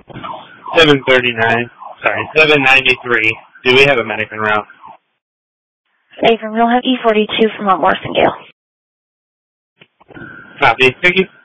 739. Sorry, 793. Do we have a medic en route? Abram, you'll have E42 from Mount Marsingale. Copy. Thank you.